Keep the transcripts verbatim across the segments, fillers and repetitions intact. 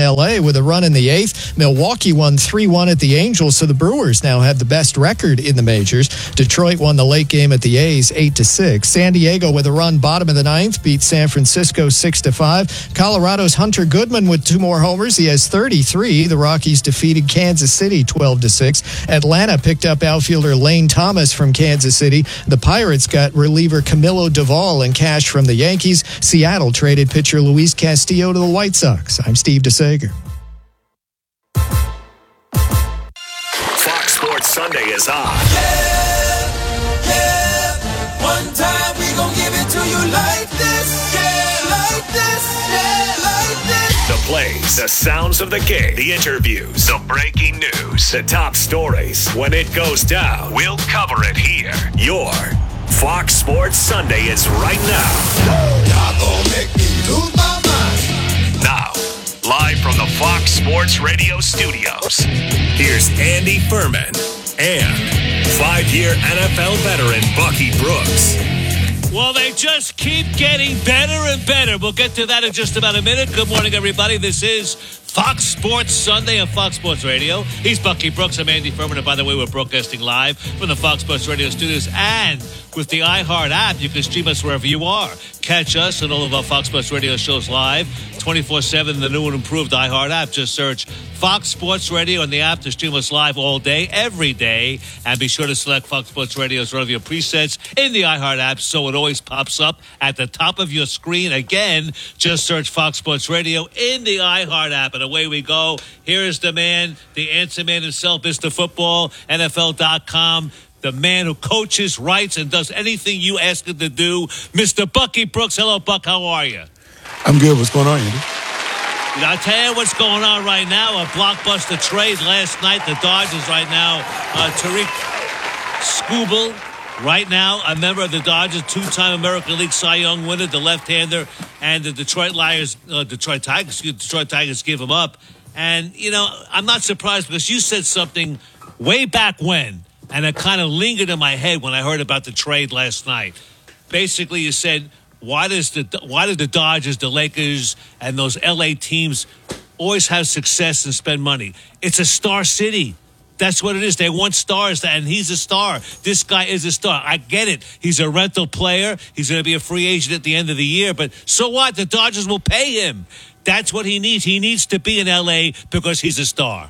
L A with a run in the eighth. Milwaukee won three one at the Angels, so the Brewers now have the best record in the majors. Detroit won the late game at the A's eight to six. San Diego with a run bottom of the ninth beat San Francisco six to five. Colorado's Hunter Goodman with two more homers. He has thirty-three. The Rockies defeated Kansas City twelve to six. Atlanta picked up outfielder Lane Thomas from Kansas City. The Pirates got reliever Camilo Doval and cash from the Yankees. Seattle traded pitcher Luis Castillo to the White Sox. I'm Steve DeSager. Fox Sports Sunday is on. Yeah, yeah. One time we gon' give it to you like this. Yeah, like this. Yeah, like this. The plays, the sounds of the game, the interviews, the breaking news, the top stories. When it goes down, we'll cover it here. Your Fox Sports Sunday is right now. Y'all gon' make me lose my mind. Now, live from the Fox Sports Radio studios, here's Andy Furman and five-year N F L veteran Bucky Brooks. Well, they just keep getting better and better. We'll get to that in just about a minute. Good morning, everybody. This is Fox Sports Sunday on Fox Sports Radio. He's Bucky Brooks. I'm Andy Furman. And by the way, we're broadcasting live from the Fox Sports Radio studios. And with the iHeart app, you can stream us wherever you are. Catch us and all of our Fox Sports Radio shows live twenty-four seven in the new and improved iHeart app. Just search Fox Sports Radio on the app to stream us live all day, every day. And be sure to select Fox Sports Radio as one of your presets in the iHeart app so it always pops up at the top of your screen. Again, just search Fox Sports Radio in the iHeart app. And away we go. Here is the man, the answer man himself, Mister Football, N F L dot com. The man who coaches, writes, and does anything you ask him to do, Mister Bucky Brooks. Hello, Buck. How are you? I'm good. What's going on, Andy? I'll tell you what's going on right now. A blockbuster trade last night. The Dodgers right now. Uh, Tariq Skubal right now, a member of the Dodgers, two-time American League Cy Young winner, the left-hander, and the Detroit Lions, uh, Detroit Tigers, Detroit Tigers give him up. And, you know, I'm not surprised because you said something way back when, and it kind of lingered in my head when I heard about the trade last night. Basically, you said, why does the why do the Dodgers, the Lakers, and those L A teams always have success and spend money? It's a star city. That's what it is. They want stars, and he's a star. This guy is a star. I get it. He's a rental player. He's going to be a free agent at the end of the year. But so what? The Dodgers will pay him. That's what he needs. He needs to be in L A because he's a star.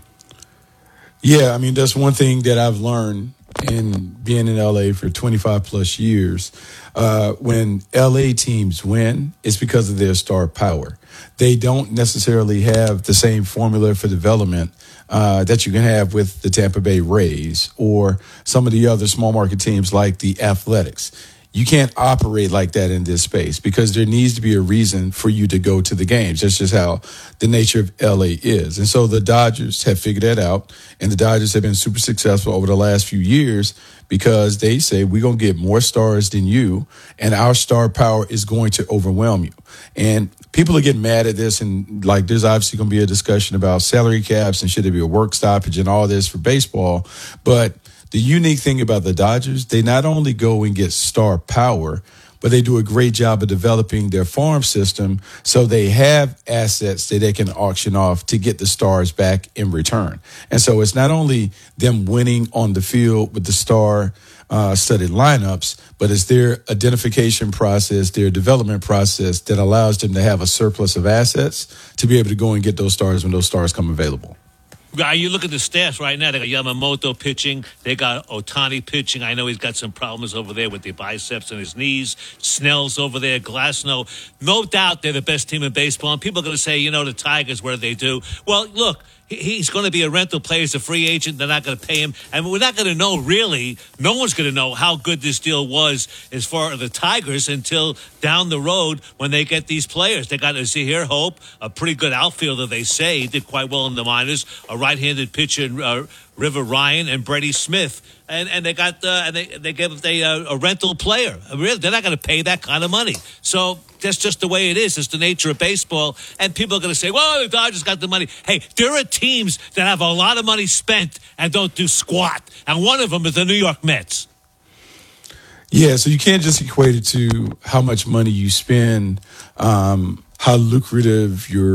Yeah, I mean, that's one thing that I've learned in being in L A for twenty-five plus years. Uh, when L A teams win, it's because of their star power. They don't necessarily have the same formula for development uh, that you can have with the Tampa Bay Rays or some of the other small market teams like the Athletics. You can't operate like that in this space because there needs to be a reason for you to go to the games. That's just how the nature of L A is. And so the Dodgers have figured that out, and the Dodgers have been super successful over the last few years because they say we're going to get more stars than you, and our star power is going to overwhelm you. And people are getting mad at this, and like there's obviously going to be a discussion about salary caps and should there be a work stoppage and all this for baseball. But the unique thing about the Dodgers, they not only go and get star power, but they do a great job of developing their farm system so they have assets that they can auction off to get the stars back in return. And so it's not only them winning on the field with the star uh, studded lineups, but it's their identification process, their development process that allows them to have a surplus of assets to be able to go and get those stars when those stars come available. You look at the stats right now. They got Yamamoto pitching. They got Ohtani pitching. I know he's got some problems over there with the biceps and his knees. Snell's over there. Glasnow. No doubt they're the best team in baseball. And people are going to say, you know, the Tigers, what do they do? Well, look, he's going to be a rental player. He's a free agent. They're not going to pay him. And we're not going to know, really, no one's going to know how good this deal was as far as the Tigers until down the road when they get these players. They got Zahir Hope, a pretty good outfielder, they say. He did quite well in the minors. A right-handed pitcher, uh, River Ryan, and Brady Smith. And and they got uh, and they they gave they uh, a rental player. Really, they're not going to pay that kind of money. So that's just the way it is. It's the nature of baseball. And people are going to say, "Well, the Dodgers got the money." Hey, there are teams that have a lot of money spent and don't do squat. And one of them is the New York Mets. Yeah, so you can't just equate it to how much money you spend, um, how lucrative your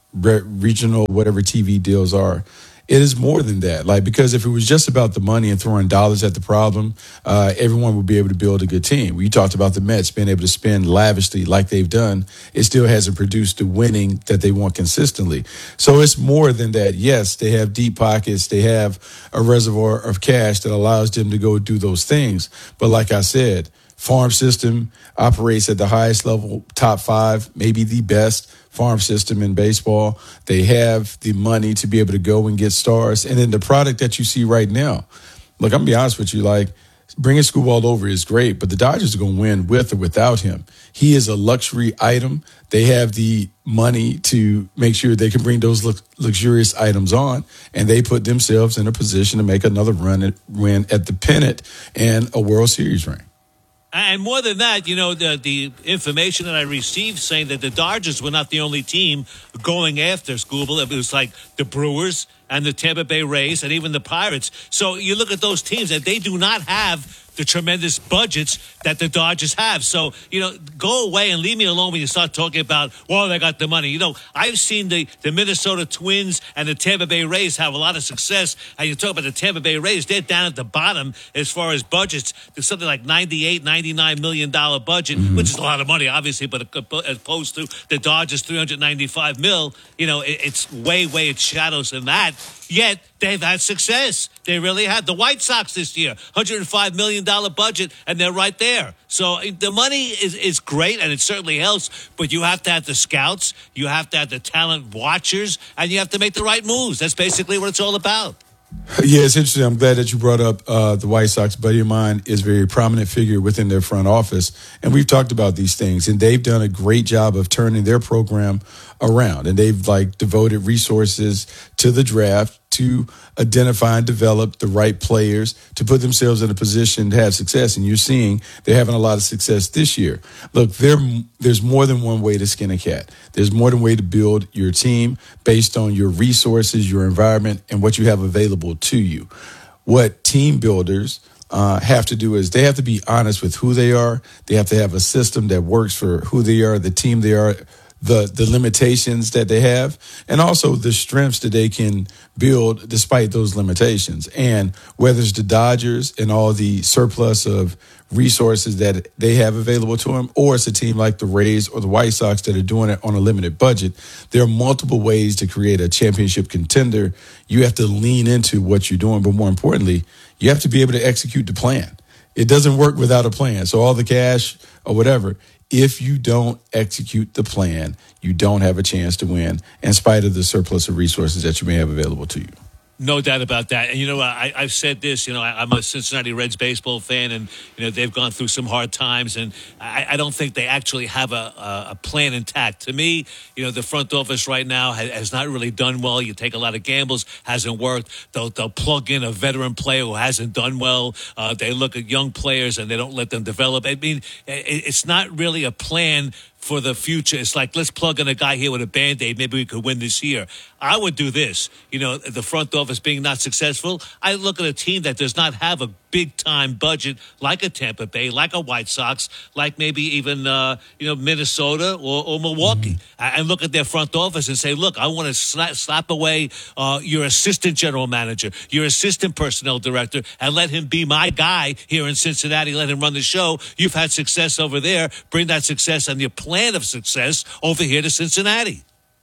re- regional, whatever T V deals are. It is more than that. Like, because if it was just about the money and throwing dollars at the problem, uh, everyone would be able to build a good team. You talked about the Mets being able to spend lavishly like they've done. It still hasn't produced the winning that they want consistently. So it's more than that. Yes, they have deep pockets. They have a reservoir of cash that allows them to go do those things. But like I said, farm system operates at the highest level, top five, maybe the best farm system in baseball. They have the money to be able to go and get stars. And then the product that you see right now, look, I'm going to be honest with you, like, bringing Scuball over is great, but the Dodgers are going to win with or without him. He is a luxury item. They have the money to make sure they can bring those lux- luxurious items on, and they put themselves in a position to make another run at, win at the pennant and a World Series ring. And more than that, you know, the the information that I received saying that the Dodgers were not the only team going after Scuball. It was like the Brewers and the Tampa Bay Rays and even the Pirates. So you look at those teams and they do not have the tremendous budgets that the Dodgers have. So, you know, go away and leave me alone when you start talking about, well, they got the money. You know, I've seen the, the Minnesota Twins and the Tampa Bay Rays have a lot of success. And you talk about the Tampa Bay Rays, they're down at the bottom as far as budgets. There's something like ninety-eight, ninety-nine million dollars budget, mm-hmm. which is a lot of money, obviously, but as opposed to the Dodgers three hundred ninety-five mil, you know, it, it's way, way it shadows than that. Yet they've had success. They really have. The White Sox this year, one hundred five million dollars budget, and they're right there. So the money is, is great, and it certainly helps, but you have to have the scouts, you have to have the talent watchers, and you have to make the right moves. That's basically what it's all about. Yeah, it's interesting. I'm glad that you brought up uh, the White Sox. A buddy of mine is a very prominent figure within their front office, and we've talked about these things, and they've done a great job of turning their program around, and they've like devoted resources to the draft to identify and develop the right players to put themselves in a position to have success. And you're seeing they're having a lot of success this year. Look, there, there's more than one way to skin a cat. There's more than one way to build your team based on your resources, your environment, and what you have available to you. What team builders uh, have to do is they have to be honest with who they are. They have to have a system that works for who they are, the team they are, the the limitations that they have, and also the strengths that they can build despite those limitations. And whether it's the Dodgers and all the surplus of resources that they have available to them, or it's a team like the Rays or the White Sox that are doing it on a limited budget, there are multiple ways to create a championship contender. You have to lean into what you're doing, but more importantly, you have to be able to execute the plan. It doesn't work without a plan. So all the cash or whatever, if you don't execute the plan, you don't have a chance to win in spite of the surplus of resources that you may have available to you. No doubt about that. And, you know, I, I've said this, you know, I, I'm a Cincinnati Reds baseball fan, and, you know, they've gone through some hard times, and I, I don't think they actually have a, a, a plan intact. To me, you know, the front office right now has, has not really done well. You take a lot of gambles, hasn't worked. They'll, they'll plug in a veteran player who hasn't done well. Uh, they look at young players, and they don't let them develop. I mean, it, it's not really a plan for the future. It's like, let's plug in a guy here with a Band-Aid. Maybe we could win this year. I would do this. You know, the front office being not successful, I look at a team that does not have a big-time budget like a Tampa Bay, like a White Sox, like maybe even, uh, you know, Minnesota or, or Milwaukee. Mm-hmm. And look at their front office and say, look, I want to slap, slap away uh, your assistant general manager, your assistant personnel director, and let him be my guy here in Cincinnati. Let him run the show. You've had success over there. Bring that success and your plan of success over here to Cincinnati.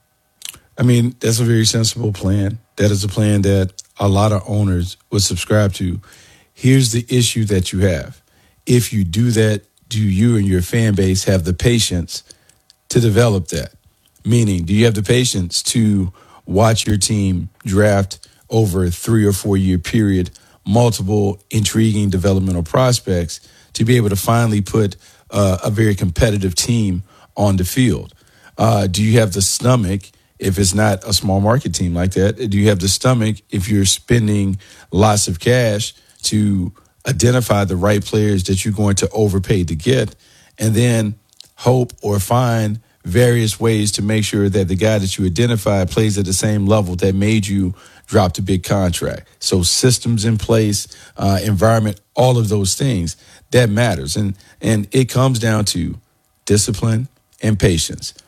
I mean, that's a very sensible plan. That is a plan that a lot of owners would subscribe to. Here's the issue that you have. If you do that, do you and your fan base have the patience to develop that? Meaning, do you have the patience to watch your team draft over a three or four year period, multiple intriguing developmental prospects to be able to finally put uh, a very competitive team on the field? Uh, do you have the stomach, if it's not a small market team like that, do you have the stomach if you're spending lots of cash to identify the right players that you're going to overpay to get, and then hope or find various ways to make sure that the guy that you identify plays at the same level that made you drop the big contract? So systems in place, uh, environment, all of those things, that matters. And, and it comes down to discipline and patience.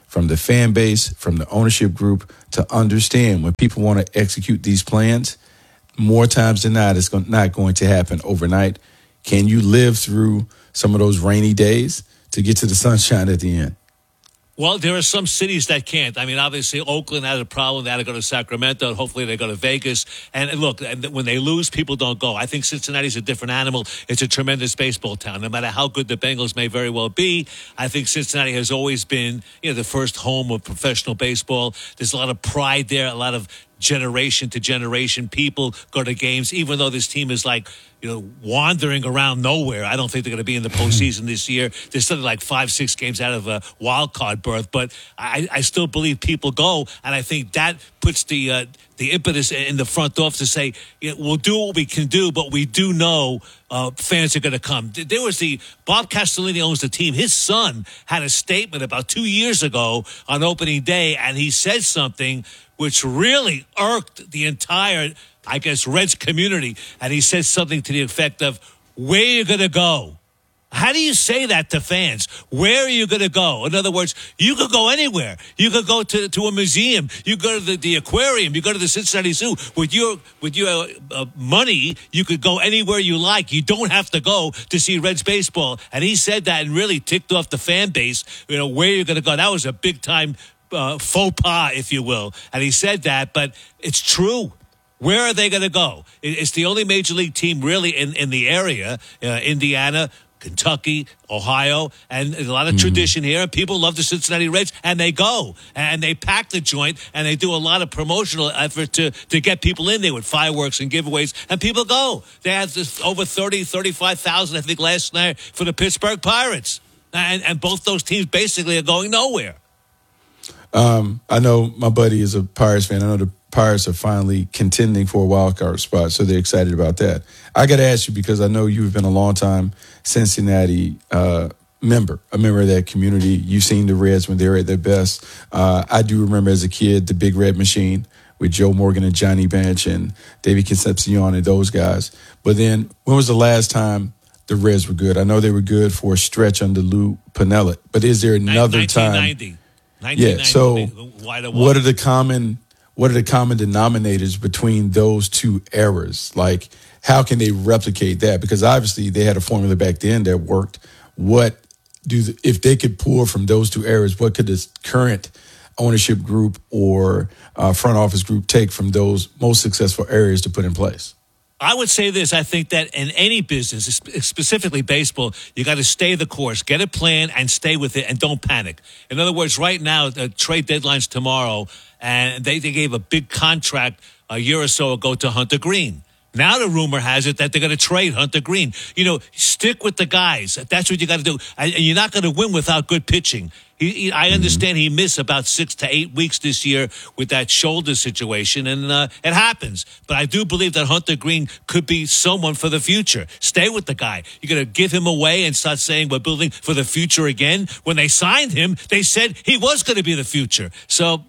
from the fan base, from the ownership group to understand when people want to execute these plans, more times than not, it's not going to happen overnight. Can you live through some of those rainy days to get to the sunshine at the end? Well, there are some cities that can't. I mean, obviously, Oakland had a problem. They had to go to Sacramento. Hopefully, they go to Vegas. And look, when they lose, people don't go. I think Cincinnati's a different animal. It's a tremendous baseball town. No matter how good the Bengals may very well be, I think Cincinnati has always been, you know, the first home of professional baseball. There's a lot of pride there, a lot of generation to generation. People go to games, even though this team is like, you know, wandering around nowhere. I don't think they're going to be in the postseason this year. They're still like five, six games out of a wild card berth, but I, I still believe people go, and I think that puts the uh, the impetus in the front office to say, you know, we'll do what we can do, but we do know uh, fans are going to come. There was the Bob Castellini owns the team. His son had a statement about two years ago on opening day, and he said something which really irked the entire, I guess, Reds community. And he said something to the effect of, where are you going to go? How do you say that to fans? Where are you going to go? In other words, you could go anywhere. You could go to, to a museum. You go to the, the aquarium. You go to the Cincinnati Zoo. With your with your uh, money, you could go anywhere you like. You don't have to go to see Reds baseball. And he said that and really ticked off the fan base. You know, where are you going to go? That was a big-time Uh, faux pas, if you will. And he said that, but it's true. Where are they going to go? It's the only major league team really in, in the area, uh, Indiana, Kentucky, Ohio, and a lot of mm-hmm. tradition here. People love the Cincinnati Reds, and they go. And they pack the joint, and they do a lot of promotional effort to, to get people in there with fireworks and giveaways, and people go. They had this over thirty, thirty-five thousand, I think, last night for the Pittsburgh Pirates. And, and both those teams basically are going nowhere. Um, I know my buddy is a Pirates fan. I know the Pirates are finally contending for a wild card spot, so they're excited about that. I got to ask you, because I know you've been a long-time Cincinnati uh, member, a member of that community. You've seen the Reds when they were at their best. Uh, I do remember as a kid the Big Red Machine with Joe Morgan and Johnny Bench and David Concepcion and those guys. But then when was the last time the Reds were good? I know they were good for a stretch under Lou Piniella, but is there another time? Yeah. So, what are the common what are the common denominators between those two eras? Like, how can they replicate that? Because obviously they had a formula back then that worked. What do the, if they could pull from those two eras? What could this current ownership group or uh, front office group take from those most successful areas to put in place? I would say this. I think that in any business, specifically baseball, you got to stay the course, get a plan, and stay with it, and don't panic. In other words, right now, the trade deadline's tomorrow, and they, they gave a big contract a year or so ago to Hunter Green. Now the rumor has it that they're going to trade Hunter Green. You know, stick with the guys. That's what you got to do. And you're not going to win without good pitching. He, he, I understand he missed about six to eight weeks this year with that shoulder situation, and uh, it happens. But I do believe that Hunter Green could be someone for the future. Stay with the guy. You're going to give him away and start saying we're building for the future again? When they signed him, they said he was going to be the future. So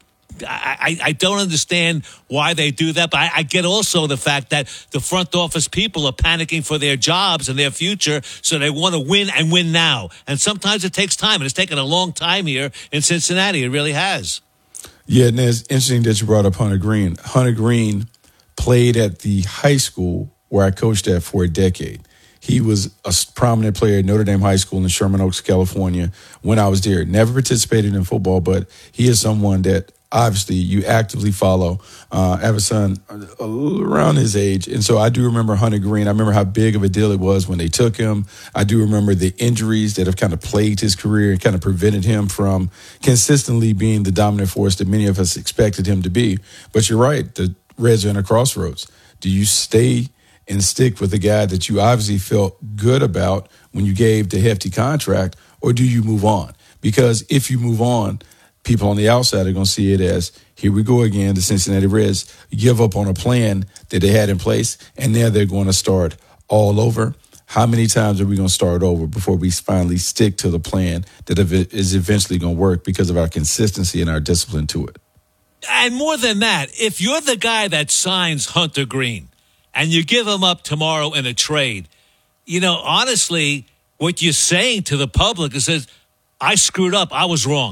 I, I don't understand why they do that, but I, I get also the fact that the front office people are panicking for their jobs and their future, so they want to win and win now. And sometimes it takes time, and it's taken a long time here in Cincinnati. It really has. Yeah, and it's interesting that you brought up Hunter Green. Hunter Green played at the high school where I coached at for a decade. He was a prominent player at Notre Dame High School in Sherman Oaks, California, when I was there. Never participated in football, but he is someone that obviously you actively follow. Uh, I have a son around his age. And so I do remember Hunter Green. I remember how big of a deal it was when they took him. I do remember the injuries that have kind of plagued his career and kind of prevented him from consistently being the dominant force that many of us expected him to be. But you're right. The Reds are in a crossroads. Do you stay and stick with the guy that you obviously felt good about when you gave the hefty contract, or do you move on? Because if you move on, people on the outside are going to see it as, here we go again, the Cincinnati Reds give up on a plan that they had in place, and now they're going to start all over. How many times are we going to start over before we finally stick to the plan that is eventually going to work because of our consistency and our discipline to it? And more than that, if you're the guy that signs Hunter Green and you give him up tomorrow in a trade, you know, honestly, what you're saying to the public is that I screwed up. I was wrong.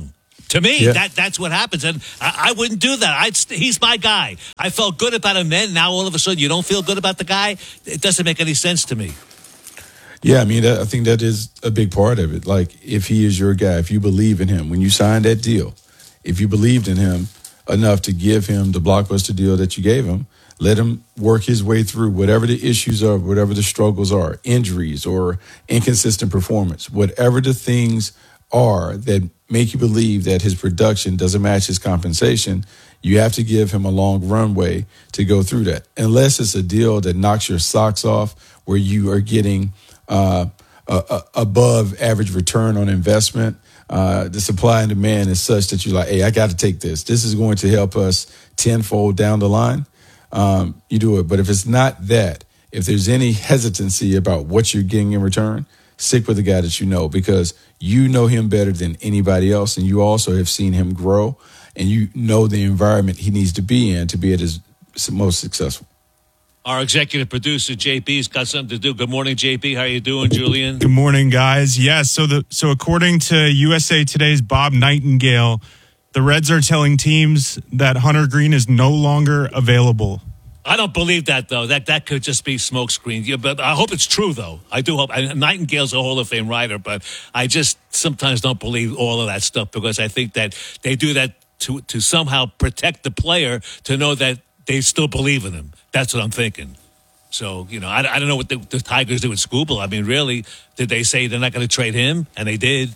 To me, Yeah. that that's what happens, and I, I wouldn't do that. I'd, st- he's my guy. I felt good about him then. Now all of a sudden you don't feel good about the guy. It doesn't make any sense to me. Yeah, I mean, that, I think that is a big part of it. Like, if he is your guy, if you believe in him, when you signed that deal, if you believed in him enough to give him the blockbuster deal that you gave him, let him work his way through whatever the issues are, whatever the struggles are, injuries or inconsistent performance, whatever the things are that make you believe that his production doesn't match his compensation. You have to give him a long runway to go through that, unless it's a deal that knocks your socks off, where you are getting uh, a, a above average return on investment. Uh, the supply and demand is such that you're like, hey, I got to take this. This is going to help us tenfold down the line. Um, you do it. But if it's not that, if there's any hesitancy about what you're getting in return, stick with the guy that you know, because you know him better than anybody else, and you also have seen him grow, and you know the environment he needs to be in to be at his most successful. Our executive producer, J P's got something to do. Good morning, J P. How you doing, Julian? Good morning, guys. Yes, so the so according to U S A Today's Bob Nightingale, the Reds are telling teams that Hunter Green is no longer available. I don't believe that, though. That that could just be smokescreen. Yeah, but I hope it's true, though. I do hope. I, Nightingale's a Hall of Fame writer, but I just sometimes don't believe all of that stuff, because I think that they do that to to somehow protect the player, to know that they still believe in him. That's what I'm thinking. So, you know, I, I don't know what the, the Tigers do with Skubal. I mean, really, did they say they're not going to trade him? And they did.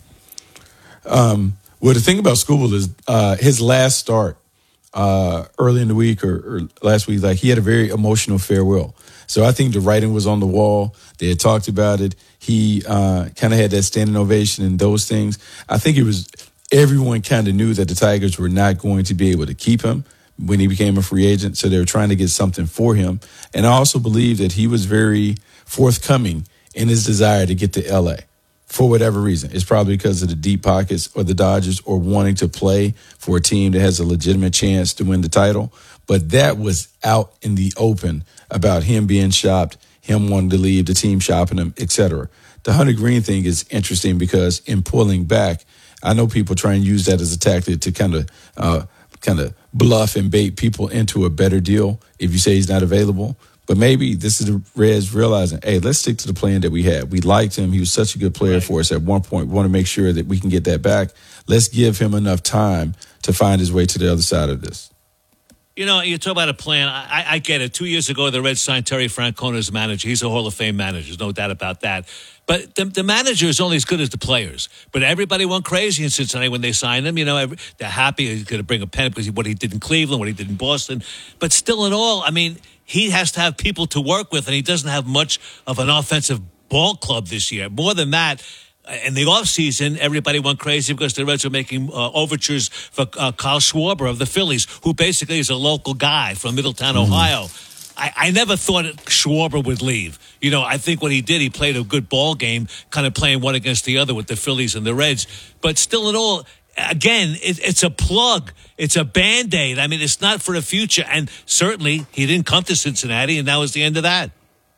Um, well, the thing about Skubal is uh, his last start uh, early in the week or, or last week, like, he had a very emotional farewell. So I think the writing was on the wall. They had talked about it. He uh, kind of had that standing ovation and those things. I think it was everyone kind of knew that the Tigers were not going to be able to keep him when he became a free agent. So they were trying to get something for him. And I also believe that he was very forthcoming in his desire to get to L A for whatever reason. It's probably because of the deep pockets or the Dodgers, or wanting to play for a team that has a legitimate chance to win the title. But that was out in the open about him being shopped, him wanting to leave, the team shopping him, et cetera. The Hunter Green thing is interesting because in pulling back, I know people try and use that as a tactic to kind of uh, kind of bluff and bait people into a better deal if you say he's not available. But maybe this is the Reds realizing, hey, let's stick to the plan that we had. We liked him. He was such a good player Right. for us at one point. We want to make sure that we can get that back. Let's give him enough time to find his way to the other side of this. You know, you talk about a plan. I, I get it. Two years ago, the Reds signed Terry Francona as manager. He's a Hall of Fame manager. There's no doubt about that. But the, the manager is only as good as the players. But everybody went crazy in Cincinnati when they signed him. You know, every, they're happy he's going to bring a pen because of what he did in Cleveland, what he did in Boston. But still in all, I mean, he has to have people to work with, and he doesn't have much of an offensive ball club this year. More than that, in the offseason, everybody went crazy because the Reds were making uh, overtures for uh, Kyle Schwarber of the Phillies, who basically is a local guy from Middletown, mm-hmm. Ohio. I, I never thought Schwarber would leave. You know, I think what he did, he played a good ball game, kind of playing one against the other with the Phillies and the Reds. But still in all, again, it, it's a plug. It's a Band-Aid. I mean, it's not for the future. And certainly, he didn't come to Cincinnati, and that was the end of that.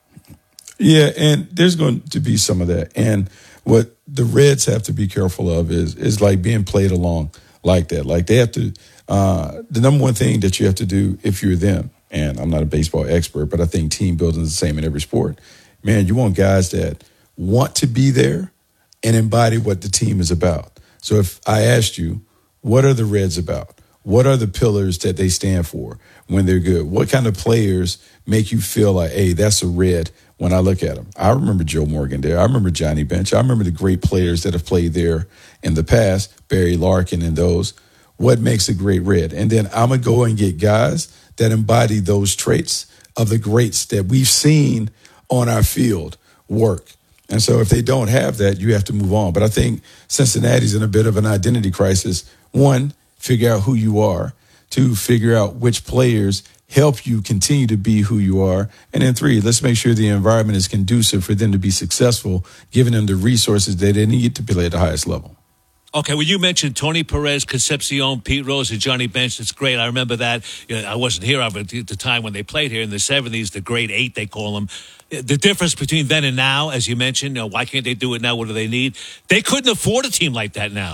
Yeah, and there's going to be some of that. And what the Reds have to be careful of is is like being played along like that. Like they have to, uh, the number one thing that you have to do if you're them, and I'm not a baseball expert, but I think team building is the same in every sport. Man, you want guys that want to be there and embody what the team is about. So if I asked you, what are the Reds about? What are the pillars that they stand for when they're good? What kind of players make you feel like, hey, that's a Red when I look at them? I remember Joe Morgan there. I remember Johnny Bench. I remember the great players that have played there in the past, Barry Larkin and those. What makes a great Red? And then I'm going to go and get guys that embody those traits of the greats that we've seen on our field work. And so if they don't have that, you have to move on. But I think Cincinnati's in a bit of an identity crisis. One, figure out who you are. Two, figure out which players help you continue to be who you are. And then three, let's make sure the environment is conducive for them to be successful, giving them the resources that they need to play at the highest level. Okay, well, you mentioned Tony Perez, Concepcion, Pete Rose, and Johnny Bench. It's great. I remember that. You know, I wasn't here at the time when they played here in the seventies, the grade eight, they call them. The difference between then and now, as you mentioned, you know, why can't they do it now? What do they need? They couldn't afford a team like that now.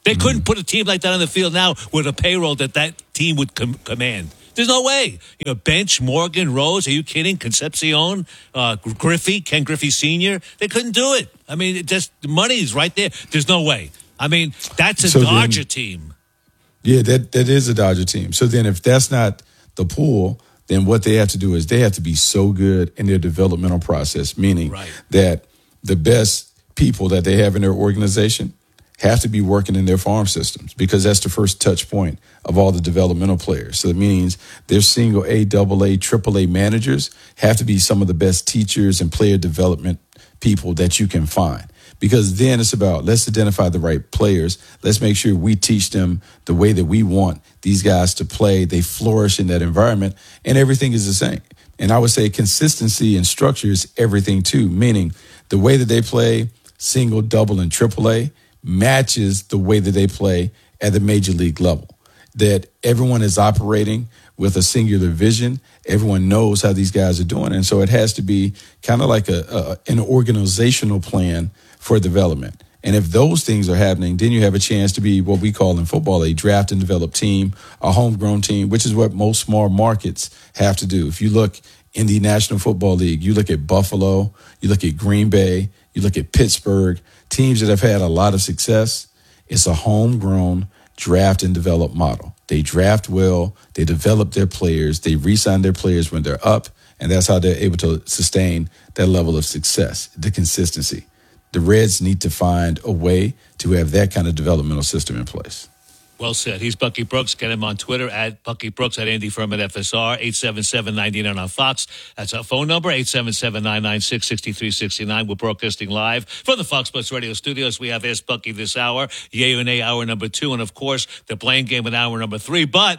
They couldn't put a team like that on the field now with a payroll that that team would com- command. There's no way. You know, Bench, Morgan, Rose, are you kidding? Concepcion, uh, Griffey, Ken Griffey Senior They couldn't do it. I mean, it just the money is right there. There's no way. I mean, that's a So Dodger then- team. Yeah, that that is a Dodger team. So then if that's not the pool, then what they have to do is they have to be so good in their developmental process, meaning Right. that the best people that they have in their organization have to be working in their farm systems because that's the first touch point of all the developmental players. So it means their single A, double A, triple A managers have to be some of the best teachers and player development people that you can find. Because then it's about, let's identify the right players. Let's make sure we teach them the way that we want these guys to play. They flourish in that environment and everything is the same. And I would say consistency and structure is everything too, meaning the way that they play single, double, and triple A matches the way that they play at the major league level. That everyone is operating with a singular vision. Everyone knows how these guys are doing. And so it has to be kind of like a, a an organizational plan for development. And if those things are happening, then you have a chance to be what we call in football a draft and develop team, a homegrown team, which is what most small markets have to do. If you look in the National Football League, you look at Buffalo, you look at Green Bay, you look at Pittsburgh, teams that have had a lot of success. It's a homegrown draft and develop model. They draft well, they develop their players, they re-sign their players when they're up, and that's how they're able to sustain that level of success, the consistency. The Reds need to find a way to have that kind of developmental system in place. Well said. He's Bucky Brooks. Get him on Twitter at Bucky Brooks, at Andy Furman F S R, eight seven seven, nine nine on Fox. That's our phone number, eight seven seven, nine nine six, six three six nine. We're broadcasting live from the Fox Sports Radio studios. We have Ask Bucky this hour, Yay or Nay hour number two, and, of course, the Blame Game in hour number three. But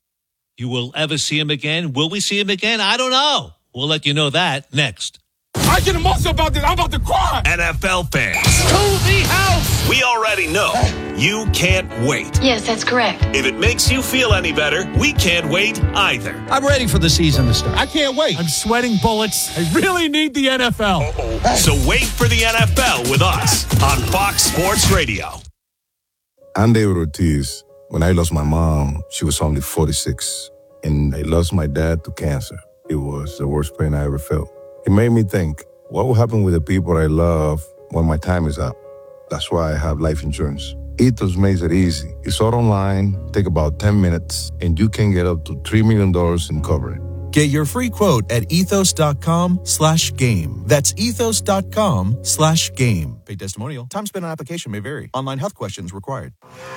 you will ever see him again? Will we see him again? I don't know. We'll let you know that next. I get emotional about this. I'm about to cry. N F L fans, To the house! we already know you can't wait. Yes, that's correct. If it makes you feel any better, we can't wait either. I'm ready for the season to start. I can't wait. I'm sweating bullets. I really need the N F L. So wait for the N F L with us on Fox Sports Radio. I'm David Ortiz. When I lost my mom, she was only forty-six. And I lost my dad to cancer. It was the worst pain I ever felt. It made me think, what will happen with the people I love when my time is up? That's why I have life insurance. Ethos makes it easy. It's all online, take about ten minutes, and you can get up to three million dollars in coverage. Get your free quote at ethos.com slash game. That's ethos.com slash game. Paid testimonial. Time spent on application may vary. Online health questions required.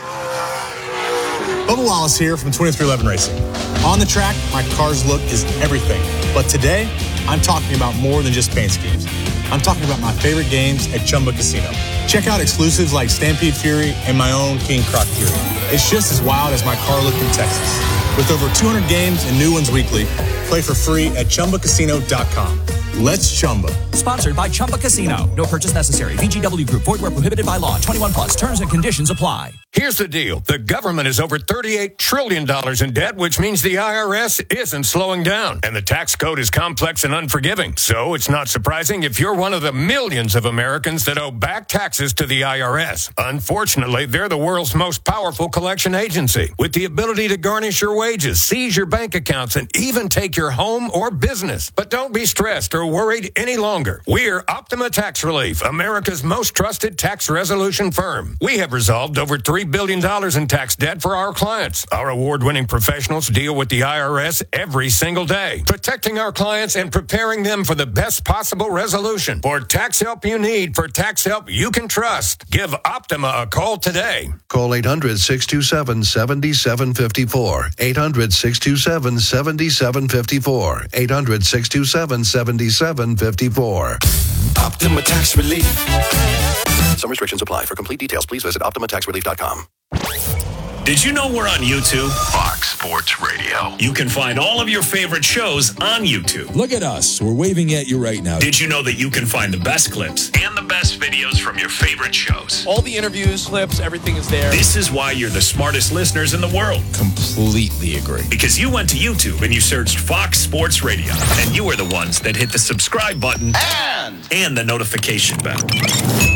Bubba Wallace here from twenty-three eleven Racing. On the track, my car's look is everything. But today, I'm talking about more than just paint schemes. I'm talking about my favorite games at Chumba Casino. Check out exclusives like Stampede Fury and my own King Croc Fury. It's just as wild as my car looked in Texas. With over two hundred games and new ones weekly, play for free at chumba casino dot com. Let's Chumba. Sponsored by Chumba Casino. No purchase necessary. V G W Group. Void where prohibited by law. twenty-one plus. Terms and conditions apply. Here's the deal. The government is over thirty-eight trillion dollars in debt, which means the I R S isn't slowing down. And the tax code is complex and unforgiving. So it's not surprising if you're one of the millions of Americans that owe back taxes to the I R S. Unfortunately, they're the world's most powerful collection agency with the ability to garnish your wages, seize your bank accounts, and even take your home or business. But don't be stressed or worried any longer. We're Optima Tax Relief, America's most trusted tax resolution firm. We have resolved over three billion dollars in tax debt for our clients. Our award-winning professionals deal with the I R S every single day, protecting our clients and preparing them for the best possible resolution. For tax help you need, for tax help you can trust, give Optima a call today. Call eight hundred, six two seven, seven seven five four. eight hundred, six two seven, seven seven five four. eight hundred, six two seven, seven seven five four. Optima Tax Relief. Some restrictions apply. For complete details, please visit optima tax relief dot com. Did you know we're on YouTube? Fox Sports Radio. You can find all of your favorite shows on YouTube. Look at us. We're waving at you right now. Did you know that you can find the best clips and the best videos from your favorite shows? All the interviews, clips, everything is there. This is why you're the smartest listeners in the world. Completely agree. Because you went to YouTube and you searched Fox Sports Radio. And you were the ones that hit the subscribe button And, and the notification bell.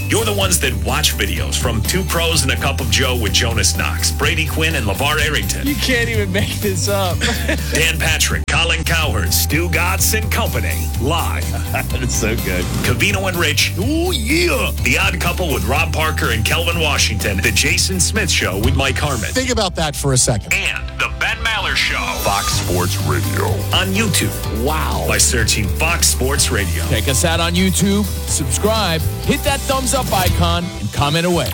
You're the ones that watch videos from Two Pros and a Cup of Joe with Jonas Knox, Brady Quinn, and LeVar Arrington. You can't even make this up. Dan Patrick, Colin Cowherd, Stu Gatz, and company. Live. That's so good. Cavino and Rich. Ooh, yeah. The Odd Couple with Rob Parker and Kelvin Washington. The Jason Smith Show with Mike Harmon. Think about that for a second. And the Ben Maller Show. Fox Sports Radio. On YouTube. Wow. By searching Fox Sports Radio. Check us out on YouTube, subscribe, hit that thumbs up icon, and comment away.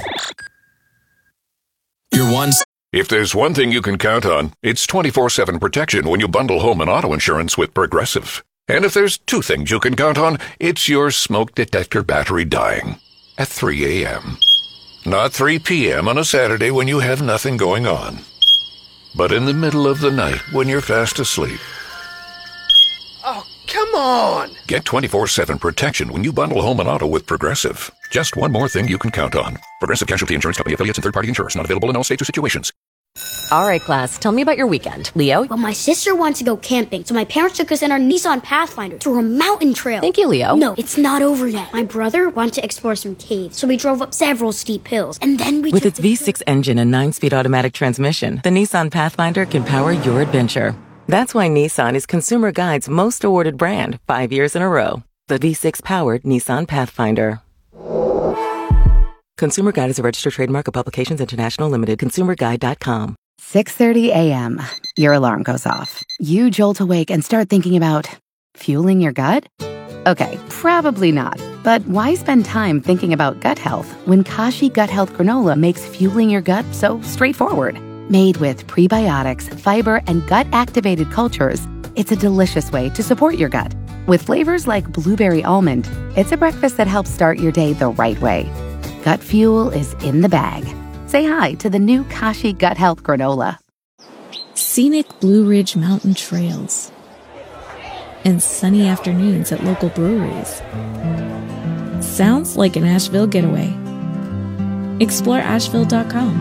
Your one. If there's one thing you can count on, it's twenty-four seven protection when you bundle home and auto insurance with Progressive. And if there's two things you can count on, it's your smoke detector battery dying at three a.m. Not three p.m. on a Saturday when you have nothing going on, but in the middle of the night when you're fast asleep. Oh, come on! Get twenty-four seven protection when you bundle home and auto with Progressive. Just one more thing you can count on. Progressive Casualty Insurance Company, affiliates, and third-party insurers. Not available in all states or situations. All right, class, tell me about your weekend. Leo? Well, my sister wants to go camping, so my parents took us in our Nissan Pathfinder through a mountain trail. Thank you, Leo. No, it's not over yet. My brother wanted to explore some caves, so we drove up several steep hills, and then we With took its V six engine and nine-speed automatic transmission, the Nissan Pathfinder can power your adventure. That's why Nissan is Consumer Guide's most awarded brand five years in a row. The V six-powered Nissan Pathfinder. Consumer Guide is a registered trademark of Publications International Limited. consumer guide dot com. six thirty a.m. Your alarm goes off. You jolt awake and start thinking about fueling your gut? Okay, probably not. But why spend time thinking about gut health when Kashi Gut Health Granola makes fueling your gut so straightforward? Made with prebiotics, fiber, and gut-activated cultures, it's a delicious way to support your gut. With flavors like blueberry almond, it's a breakfast that helps start your day the right way. Gut fuel is in the bag. Say hi to the new Kashi Gut Health Granola. Scenic Blue Ridge Mountain Trails and sunny afternoons at local breweries. Sounds like an Asheville getaway. Explore asheville dot com.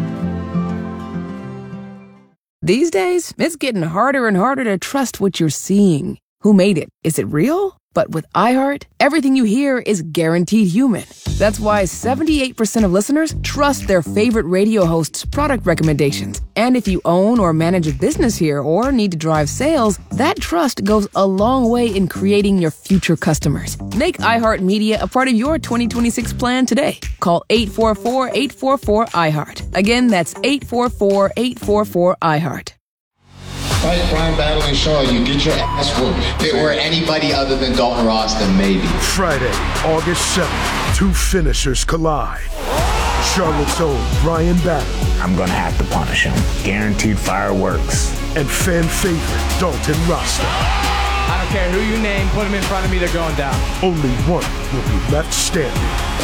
These days, it's getting harder and harder to trust what you're seeing. Who made it? Is it real? But with iHeart, everything you hear is guaranteed human. That's why seventy-eight percent of listeners trust their favorite radio host's product recommendations. And if you own or manage a business here or need to drive sales, that trust goes a long way in creating your future customers. Make iHeartMedia a part of your twenty twenty-six plan today. Call eight four four, eight four four, iHeart. Again, that's eight four four, eight four four, iHeart. Fight Brian Battle and Shaw, you get your ass whooped. If it were anybody other than Dalton Ross, then maybe. Friday, August seventh, two finishers collide. Charlotte's own Brian Battle. I'm gonna have to punish him. Guaranteed fireworks. And fan favorite Dalton Rasta. I don't care who you name, put him in front of me, they're going down. Only one will be left standing.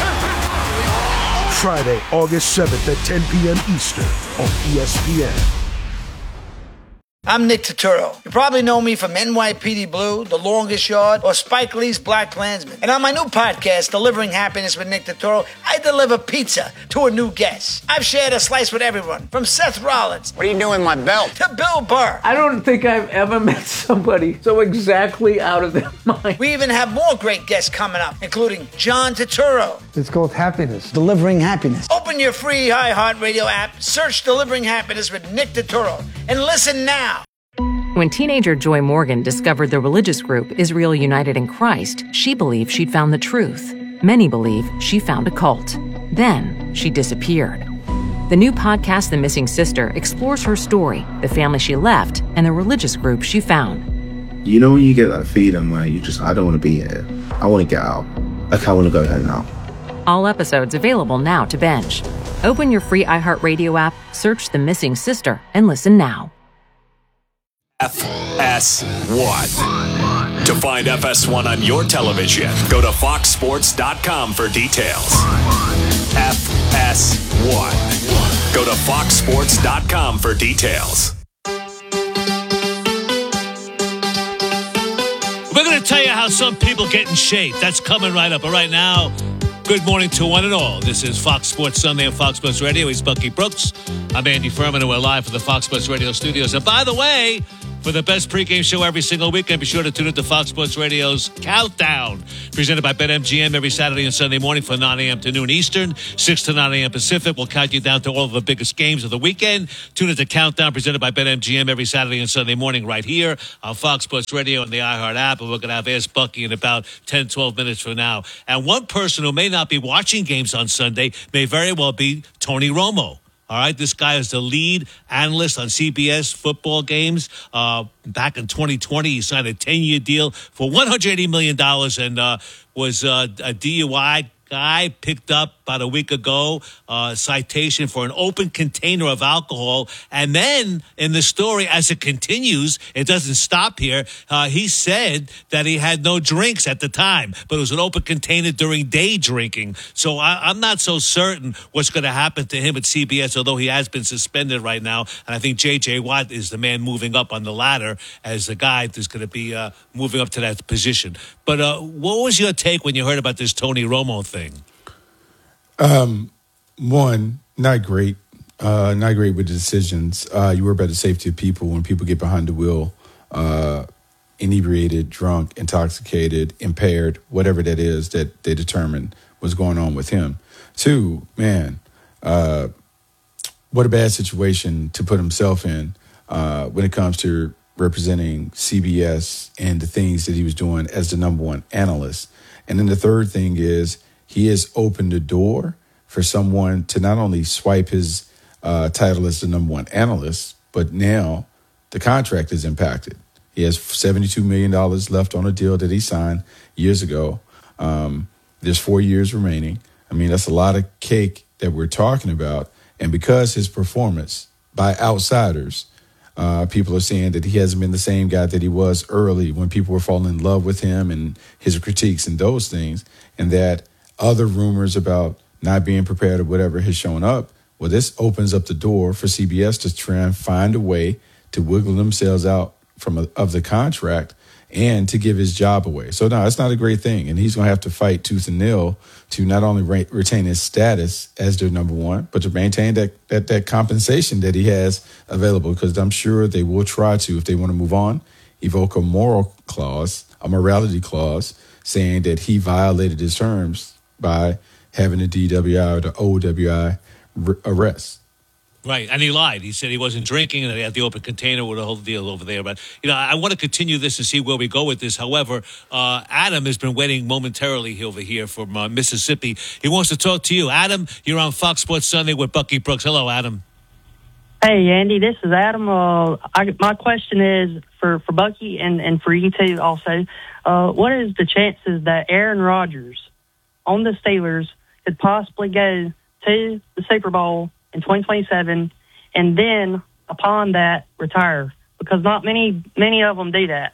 Friday, August seventh at ten p.m. Eastern on E S P N. I'm Nick Turturro. You probably know me from N Y P D Blue, The Longest Yard, or Spike Lee's Black Klansman. And on my new podcast, Delivering Happiness with Nick Turturro, I deliver pizza to a new guest. I've shared a slice with everyone, from Seth Rollins. What are you doing with my belt? To Bill Burr. I don't think I've ever met somebody so exactly out of their mind. We even have more great guests coming up, including John Turturro. It's called Happiness. Delivering Happiness. Open your free iHeartRadio app, search Delivering Happiness with Nick Turturro, and listen now. When teenager Joy Morgan discovered the religious group Israel United in Christ, she believed she'd found the truth. Many believe she found a cult. Then she disappeared. The new podcast, The Missing Sister, explores her story, the family she left, and the religious group she found. You know when you get that feeling where you just, I don't want to be here. I want to get out. Like, I want to go home now. All episodes available now to binge. Open your free iHeartRadio app, search The Missing Sister, and listen now. F S one. To find F S one on your television, go to fox sports dot com for details. F S one. Go to fox sports dot com for details. We're going to tell you how some people get in shape. That's coming right up. But right now, good morning to one and all. This is Fox Sports Sunday on Fox Sports Radio. He's Bucky Brooks. I'm Andy Furman, and we're live from the Fox Sports Radio studios. And by the way, For the best pregame show every single weekend, be sure to tune into Fox Sports Radio's Countdown, presented by BetMGM every Saturday and Sunday morning from nine a.m. to noon Eastern, six to nine a.m. Pacific. We'll count you down to all of the biggest games of the weekend. Tune into Countdown, presented by BetMGM every Saturday and Sunday morning right here on Fox Sports Radio and the iHeart app. And we're going to have Ask Bucky in about ten, twelve minutes from now. And one person who may not be watching games on Sunday may very well be Tony Romo. All right, this guy is the lead analyst on C B S football games. Uh, back in twenty twenty, he signed a ten-year deal for one hundred eighty million dollars and uh, was uh, a D U I guy picked up about a week ago, uh, citation for an open container of alcohol. And then in the story, as it continues, it doesn't stop here. Uh, he said that he had no drinks at the time, but it was an open container during day drinking. So I, I'm not so certain what's going to happen to him at C B S, although he has been suspended right now. And I think J J. Watt is the man moving up on the ladder as the guy that's going to be uh, moving up to that position. But uh, what was your take when you heard about this Tony Romo thing? Um, one, not great. Uh, not great with the decisions. Uh, you worry about the safety of people when people get behind the wheel, uh, inebriated, drunk, intoxicated, impaired, whatever that is that they determine was going on with him. Two, man, uh, what a bad situation to put himself in uh, when it comes to representing C B S and the things that he was doing as the number one analyst. And then the third thing is he has opened the door for someone to not only swipe his uh, title as the number one analyst, but now the contract is impacted. He has seventy-two million dollars left on a deal that he signed years ago. Um, there's four years remaining. I mean, that's a lot of cake that we're talking about. And because his performance by outsiders, uh, people are saying that he hasn't been the same guy that he was early when people were falling in love with him and his critiques and those things, and that other rumors about not being prepared or whatever has shown up. Well, this opens up the door for C B S to try and find a way to wiggle themselves out from a, of the contract and to give his job away. So, no, it's not a great thing. And he's going to have to fight tooth and nail to not only re- retain his status as their number one, but to maintain that, that, that compensation that he has available, because I'm sure they will try to, if they want to move on, evoke a moral clause, a morality clause, saying that he violated his terms by having the D W I or the O W I r- arrest. Right, and he lied. He said he wasn't drinking and that he had the open container with the whole deal over there. But, you know, I want to continue this and see where we go with this. However, uh, Adam has been waiting momentarily over here from uh, Mississippi. He wants to talk to you. Adam, you're on Fox Sports Sunday with Bucky Brooks. Hello, Adam. Hey, Andy, this is Adam. Uh, I, my question is for, for Bucky and, and for you too also. Uh, what is the chances that Aaron Rodgers on the Steelers could possibly go to the Super Bowl in twenty twenty-seven and then, upon that, retire? Because not many many of them do that.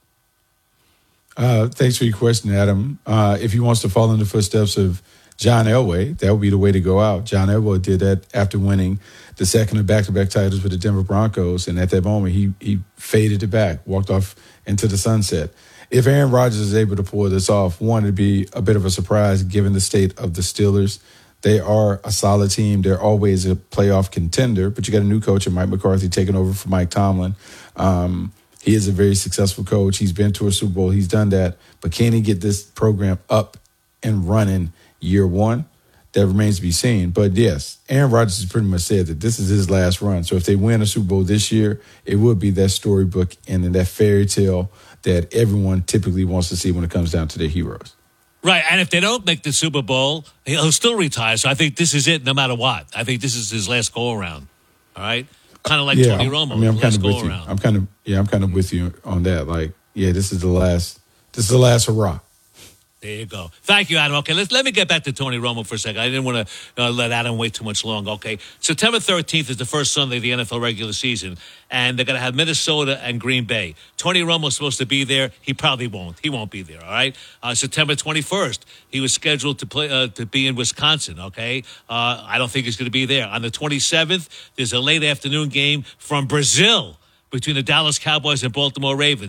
Uh, thanks for your question, Adam. Uh, if he wants to follow in the footsteps of John Elway, that would be the way to go out. John Elway did that after winning the second of back-to-back titles with the Denver Broncos, and at that moment, he he faded it back, walked off into the sunset. If Aaron Rodgers is able to pull this off, one, it'd be a bit of a surprise given the state of the Steelers. They are a solid team. They're always a playoff contender, but you got a new coach in Mike McCarthy taking over for Mike Tomlin. Um, he is a very successful coach. He's been to a Super Bowl. He's done that. But can he get this program up and running year one? That remains to be seen. But, yes, Aaron Rodgers has pretty much said that this is his last run. So if they win a Super Bowl this year, it would be that storybook and that fairy tale that everyone typically wants to see when it comes down to their heroes. Right, and if they don't make the Super Bowl, he'll still retire. So I think this is it no matter what. I think this is his last go-around, all right? Kind of like yeah, Tony Romo, I mean, I'm kind of with you. Go-around. I'm kind of, yeah, I'm kind of with you on that. Like, yeah, this is the last, this is the last hurrah. There you go. Thank you, Adam. Okay, let's let me get back to Tony Romo for a second. I didn't want to uh, let Adam wait too much long. Okay, September thirteenth is the first Sunday of the N F L regular season, and they're going to have Minnesota and Green Bay. Tony Romo's supposed to be there. He probably won't. He won't be there. All right. Uh, September twenty-first, he was scheduled to play uh, to be in Wisconsin. Okay, uh, I don't think he's going to be there. On the twenty-seventh, there's a late afternoon game from Brazil between the Dallas Cowboys and Baltimore Ravens.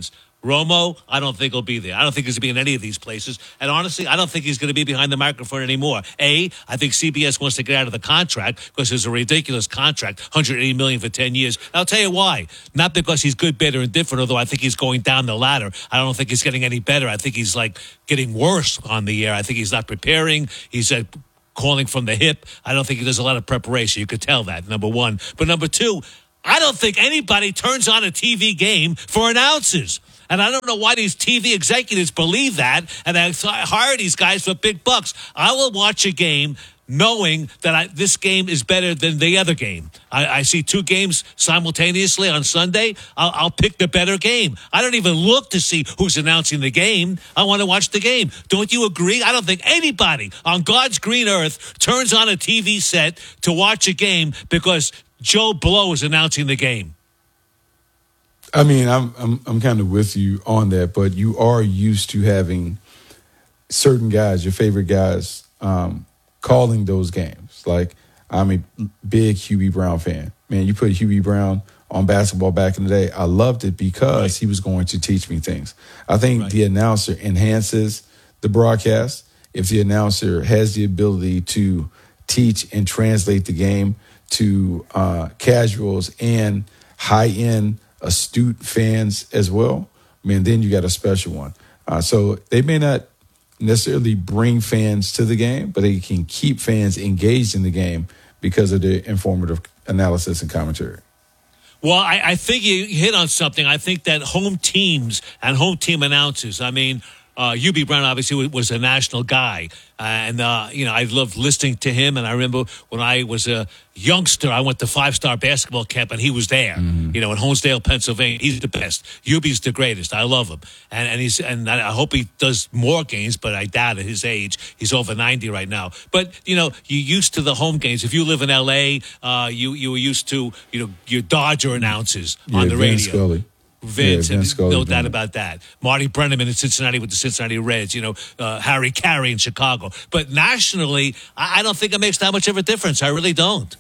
Romo, I don't think he'll be there. I don't think he's going to be in any of these places. And honestly, I don't think he's going to be behind the microphone anymore. A, I think C B S wants to get out of the contract because it's a ridiculous contract, one hundred eighty million dollars for ten years. And I'll tell you why. Not because he's good, better, and different, although I think he's going down the ladder. I don't think he's getting any better. I think he's like getting worse on the air. I think he's not preparing. He's uh, calling from the hip. I don't think he does a lot of preparation. You could tell that, number one. But number two, I don't think anybody turns on a T V game for announcers. And I don't know why these T V executives believe that, and they hire these guys for big bucks. I will watch a game knowing that I, this game is better than the other game. I, I see two games simultaneously on Sunday. I'll, I'll pick the better game. I don't even look to see who's announcing the game. I want to watch the game. Don't you agree? I don't think anybody on God's green earth turns on a T V set to watch a game because Joe Blow is announcing the game. I mean, I'm I'm I'm kind of with you on that, but you are used to having certain guys, your favorite guys, um, calling those games. Like, I'm a big Hugh B. Brown fan. Man, you put Hugh B. Brown on basketball back in the day. I loved it because right. he was going to teach me things. I think right. the announcer enhances the broadcast. If the announcer has the ability to teach and translate the game to uh, casuals and high-end astute fans as well, I mean, then you got a special one. Uh, so they may not necessarily bring fans to the game, but they can keep fans engaged in the game because of the informative analysis and commentary. Well, I, I think you hit on something. I think that home teams and home team announcers, I mean, Uh, Hugh B. Brown obviously was a national guy, uh, and uh, you know I loved listening to him. And I remember when I was a youngster, I went to Five Star Basketball Camp, and he was there. Mm-hmm. You know, in Honesdale, Pennsylvania, he's the best. Hugh B's the greatest. I love him, and and he's and I hope he does more games, but I doubt at his age. He's over ninety right now. But you know, you're used to the home games. If you live in L A, uh, you you were used to you know your Dodger announcers yeah, on the Vin radio. Scully. Vince, yeah, Vince and no Scully, doubt man. about that. Marty Brennaman in Cincinnati with the Cincinnati Reds, you know, uh, Harry Carey in Chicago. But nationally, I, I don't think it makes that much of a difference. I really don't.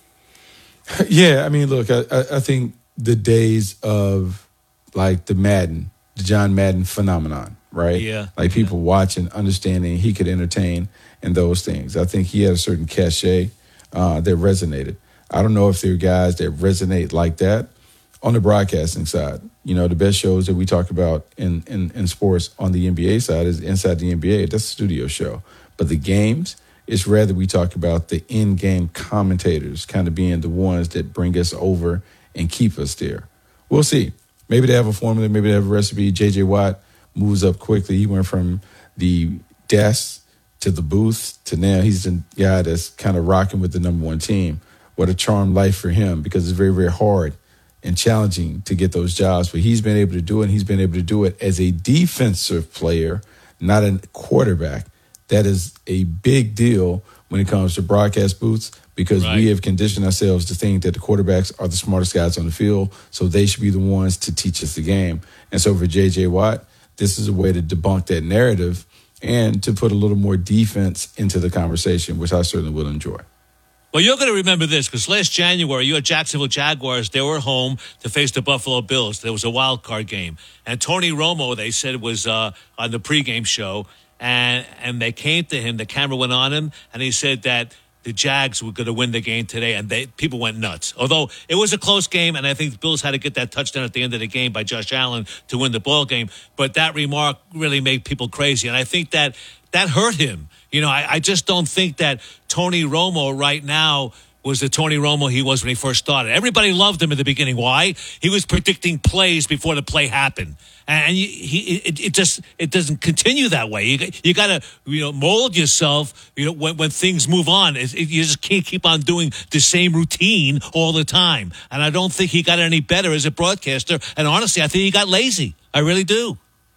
Yeah, I mean, look, I, I think the days of, like, the Madden, the John Madden phenomenon, right? Yeah. Like, people yeah. watching, understanding he could entertain and those things. I think he had a certain cachet uh, that resonated. I don't know if there are guys that resonate like that on the broadcasting side. You know, the best shows that we talk about in, in, in sports on the N B A side is Inside the N B A. That's a studio show. But the games, it's rather we talk about the in-game commentators kind of being the ones that bring us over and keep us there. We'll see. Maybe they have a formula. Maybe they have a recipe. J J. Watt moves up quickly. He went from the desk to the booth to now he's the guy that's kind of rocking with the number one team. What a charmed life for him, because it's very, very hard and challenging to get those jobs. But he's been able to do it, and he's been able to do it as a defensive player, not a quarterback. That is a big deal when it comes to broadcast booths, because right. we have conditioned ourselves to think that the quarterbacks are the smartest guys on the field, so they should be the ones to teach us the game. And so for J J. Watt, this is a way to debunk that narrative and to put a little more defense into the conversation, which I certainly will enjoy. Well, you're going to remember this because last January, your Jacksonville Jaguars, they were home to face the Buffalo Bills. There was a wild card game. And Tony Romo, they said, was uh, on the pregame show. And and they came to him, the camera went on him, and he said that the Jags were going to win the game today. And they people went nuts. Although it was a close game, and I think the Bills had to get that touchdown at the end of the game by Josh Allen to win the ball game. But that remark really made people crazy. And I think that that hurt him. You know, I, I just don't think that Tony Romo right now was the Tony Romo he was when he first started. Everybody loved him in the beginning. Why? He was predicting plays before the play happened. And you, he, it, it just it doesn't continue that way. You, you got to you know mold yourself. You know when when things move on, it, it, you just can't keep on doing the same routine all the time. And I don't think he got any better as a broadcaster. And honestly, I think he got lazy. I really do.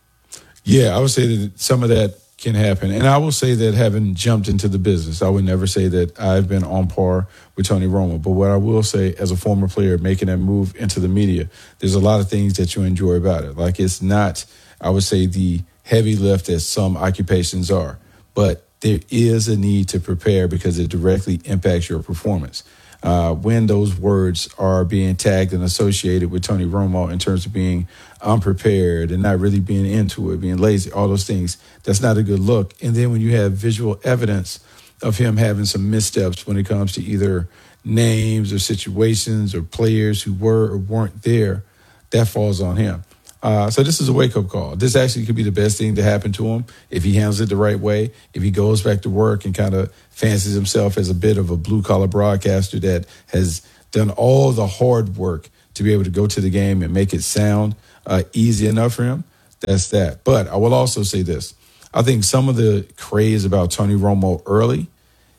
Yeah, I would say that some of that can happen. And I will say that having jumped into the business, I would never say that I've been on par with Tony Romo. But what I will say, as a former player making that move into the media, there's a lot of things that you enjoy about it. Like, it's not, I would say, the heavy lift that some occupations are. But there is a need to prepare because it directly impacts your performance. uh, when those words are being tagged and associated with Tony Romo in terms of being unprepared and not really being into it, being lazy, all those things, that's not a good look. And then when you have visual evidence of him having some missteps when it comes to either names or situations or players who were or weren't there, that falls on him. Uh, so this is a wake-up call. This actually could be the best thing to happen to him if he handles it the right way, if he goes back to work and kind of fancies himself as a bit of a blue-collar broadcaster that has done all the hard work to be able to go to the game and make it sound uh, easy enough for him. That's that. But I will also say this. I think some of the craze about Tony Romo early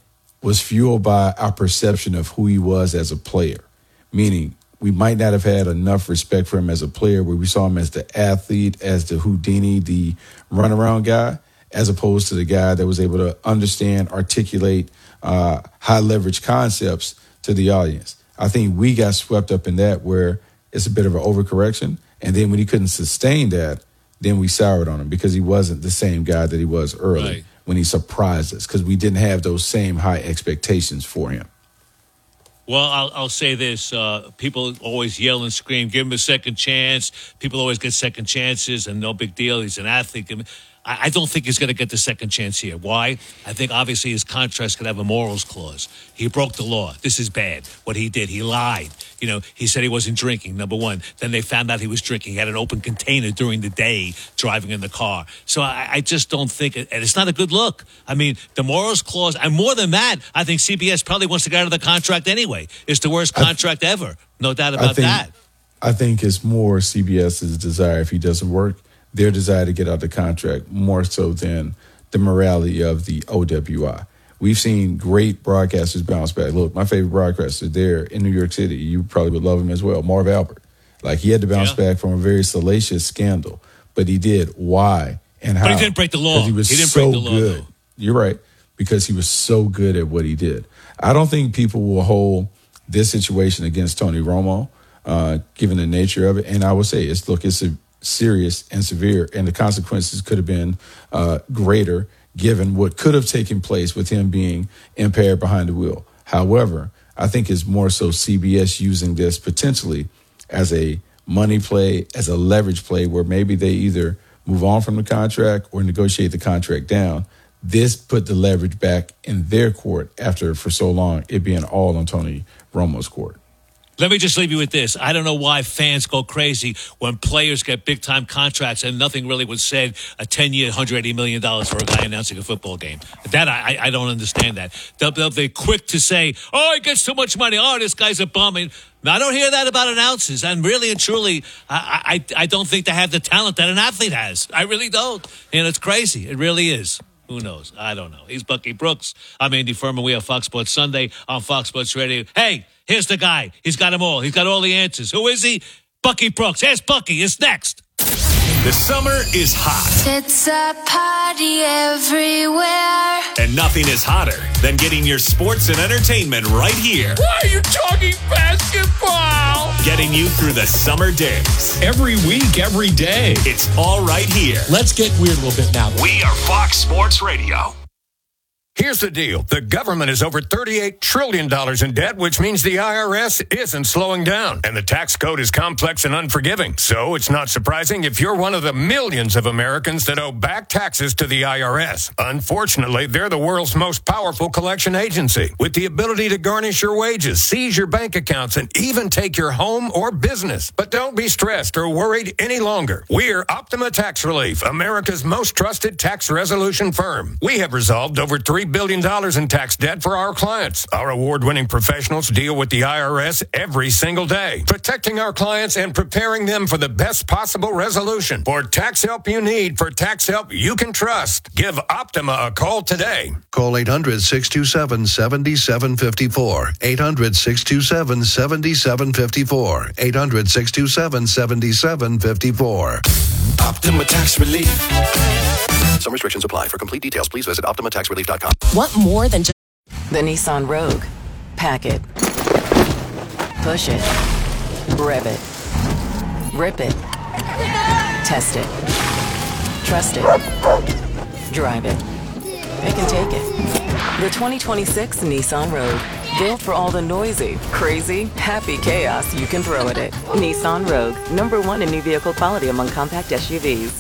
was fueled by our perception of who he was as a player, meaning we might not have had enough respect for him as a player where we saw him as the athlete, as the Houdini, the runaround guy, as opposed to the guy that was able to understand, articulate uh, high leverage concepts to the audience. I think we got swept up in that where it's a bit of an overcorrection. And then when he couldn't sustain that, then we soured on him because he wasn't the same guy that he was early right. when he surprised us because we didn't have those same high expectations for him. Well, I'll, I'll say this. Uh, people always yell and scream, give him a second chance. People always get second chances, and no big deal. He's an athlete. I, I don't think he's going to get the second chance here. Why? I think, obviously, his contract's going to have a morals clause. He broke the law. This is bad, what he did. He lied. You know, he said he wasn't drinking, number one. Then they found out he was drinking. He had an open container during the day driving in the car. So I, I just don't think, it, and it's not a good look. I mean, the morals clause, and more than that, I think C B S probably wants to get out of the contract anyway. It's the worst contract I, ever. No doubt about I think, that. I think it's more CBS's desire, if he doesn't work, their desire to get out of the contract more so than the morality of the O W I. We've seen great broadcasters bounce back. Look, my favorite broadcaster there in New York City, you probably would love him as well, Marv Albert. Like, he had to bounce yeah. back from a very salacious scandal, but he did. Why and how? But he didn't break the law. He was he didn't so break the law, good. Though. You're right, because he was so good at what he did. I don't think people will hold this situation against Tony Romo, uh, given the nature of it. And I would say, it's look, it's a serious and severe, and the consequences could have been uh, greater given what could have taken place with him being impaired behind the wheel. However, I think it's more so C B S using this potentially as a money play, as a leverage play, where maybe they either move on from the contract or negotiate the contract down. This put the leverage back in their court after, for so long, it being all on Tony Romo's court. Let me just leave you with this. I don't know why fans go crazy when players get big-time contracts and nothing really was said, a ten-year, one hundred eighty million dollars for a guy announcing a football game. That, I, I don't understand that. They'll, they'll, they're quick to say, oh, he gets so much money. Oh, this guy's a bum. And I don't hear that about announcers. And really and truly, I, I, I don't think they have the talent that an athlete has. I really don't. And it's crazy. It really is. Who knows? I don't know. He's Bucky Brooks. I'm Andy Furman. We have Fox Sports Sunday on Fox Sports Radio. Hey, here's the guy. He's got them all. He's got all the answers. Who is he? Bucky Brooks. Here's Bucky. It's next. The summer is hot. It's a party everywhere. And nothing is hotter than getting your sports and entertainment right here. Why are you talking basketball? Getting you through the summer days. Every week, every day. It's all right here. Let's get weird a little bit now. We are Fox Sports Radio. Here's the deal. The government is over thirty-eight trillion dollars in debt, which means the I R S isn't slowing down. And the tax code is complex and unforgiving. So it's not surprising if you're one of the millions of Americans that owe back taxes to the I R S. Unfortunately, they're the world's most powerful collection agency, with the ability to garnish your wages, seize your bank accounts, and even take your home or business. But don't be stressed or worried any longer. We're Optima Tax Relief, America's most trusted tax resolution firm. We have resolved over three billion dollars in tax debt for our clients. Our award-winning professionals deal with the I R S every single day, protecting our clients and preparing them for the best possible resolution. For tax help you need, for tax help you can trust, give Optima a call today. Call eight hundred, six two seven, seven seven five four. eight hundred, six two seven, seven seven five four. eight hundred, six two seven, seven seven five four. Optima Tax Relief. Some restrictions apply. For complete details, please visit optima tax relief dot com. Want more than just The Nissan Rogue. Pack it. Push it. Rev it. Rip it. Test it. Trust it. Drive it. It can take it. The twenty twenty-six Nissan Rogue. Built for all the noisy, crazy, happy chaos you can throw at it. Nissan Rogue, number one in new vehicle quality among compact S U Vs.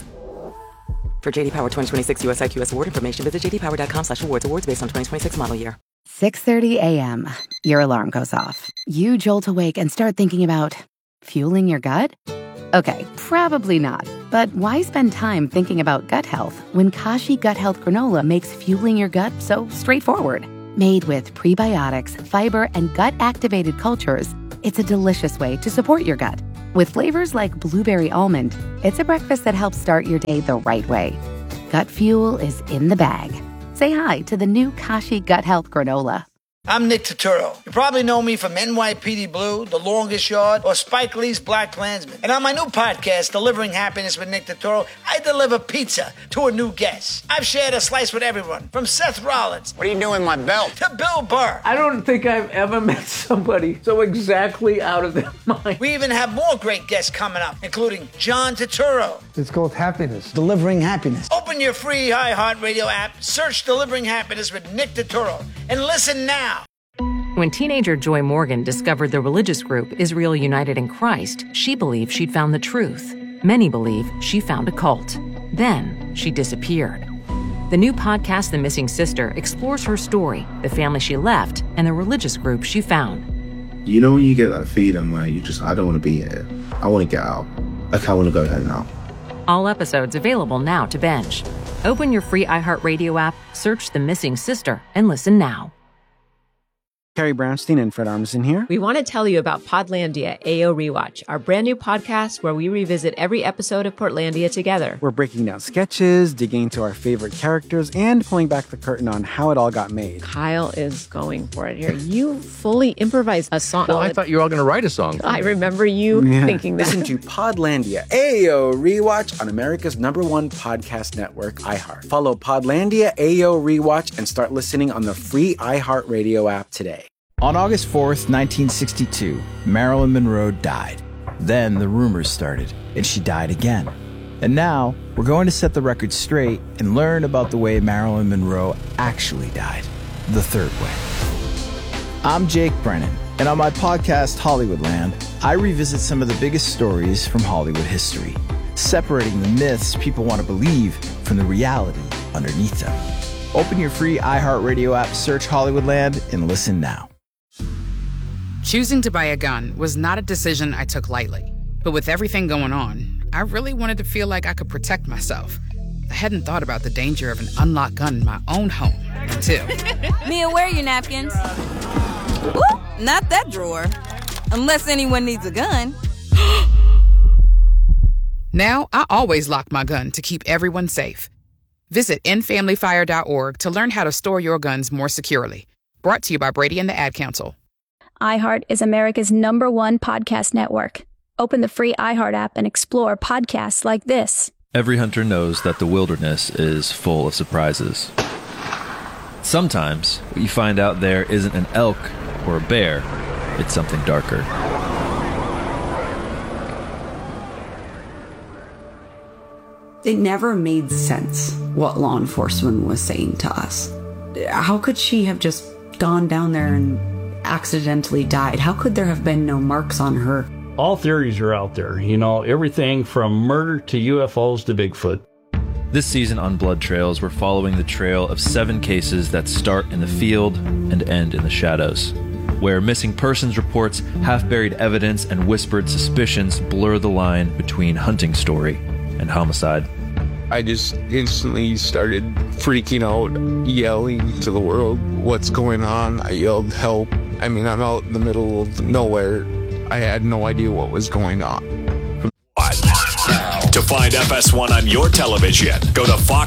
For J D Power twenty twenty-six U S I Q S award information, visit j d power dot com slash awards. Awards based on twenty twenty-six model year. six thirty a.m. Your alarm goes off. You jolt awake and start thinking about fueling your gut? Okay, probably not. But why spend time thinking about gut health when Kashi Gut Health Granola makes fueling your gut so straightforward? Made with prebiotics, fiber, and gut-activated cultures, it's a delicious way to support your gut. With flavors like blueberry almond, it's a breakfast that helps start your day the right way. Gut fuel is in the bag. Say hi to the new Kashi Gut Health Granola. I'm Nick Turturro. You probably know me from N Y P D Blue, The Longest Yard, or Spike Lee's Black Klansman. And on my new podcast, Delivering Happiness with Nick Turturro, I deliver pizza to a new guest. I've shared a slice with everyone, from Seth Rollins. What are you doing with my belt? To Bill Burr. I don't think I've ever met somebody so exactly out of their mind. We even have more great guests coming up, including John Turturro. It's called happiness. Delivering happiness. Open your free iHeartRadio app, search Delivering Happiness with Nick Turturro, and listen now. When teenager Joy Morgan discovered the religious group Israel United in Christ, she believed she'd found the truth. Many believe she found a cult. Then she disappeared. The new podcast, The Missing Sister, explores her story, the family she left, and the religious group she found. You know when you get that feeling where you just, I don't want to be here. I want to get out. Like, I want to go home now. All episodes available now to binge. Open your free iHeartRadio app, search The Missing Sister, and listen now. Carrie Brownstein and Fred Armisen here. We want to tell you about Podlandia A O Rewatch, our brand new podcast where we revisit every episode of Portlandia together. We're breaking down sketches, digging into our favorite characters, and pulling back the curtain on how it all got made. Kyle is going for it here. You fully improvised a song. Well, I thought you were all going to write a song. I remember you yeah. thinking that. Listen to Podlandia A O Rewatch on America's number one podcast network, iHeart. Follow Podlandia A O Rewatch and start listening on the free iHeartRadio app today. On August fourth, nineteen sixty-two, Marilyn Monroe died. Then the rumors started, and she died again. And now, we're going to set the record straight and learn about the way Marilyn Monroe actually died, the third way. I'm Jake Brennan, and on my podcast, Hollywoodland, I revisit some of the biggest stories from Hollywood history, separating the myths people want to believe from the reality underneath them. Open your free iHeartRadio app, search Hollywoodland, and listen now. Choosing to buy a gun was not a decision I took lightly. But with everything going on, I really wanted to feel like I could protect myself. I hadn't thought about the danger of an unlocked gun in my own home until... Mia, where are your napkins? Ooh, not that drawer. Unless anyone needs a gun. Now, I always lock my gun to keep everyone safe. Visit end family fire dot org to learn how to store your guns more securely. Brought to you by Brady and the Ad Council. iHeart is America's number one podcast network. Open the free iHeart app and explore podcasts like this. Every hunter knows that the wilderness is full of surprises. Sometimes, what you find out there isn't an elk or a bear, it's something darker. It never made sense what law enforcement was saying to us. How could she have just gone down there and accidentally died? How could there have been no marks on her? All theories are out there, you know, everything from murder to U F Os to Bigfoot. This season on Blood Trails, we're following the trail of seven cases that start in the field and end in the shadows, where missing persons reports, half-buried evidence, and whispered suspicions blur the line between hunting story and homicide. I just instantly started freaking out, yelling to the world, what's going on? I yelled, help. I mean, I'm out in the middle of nowhere. I had no idea what was going on. To find F S one on your television, go to Fox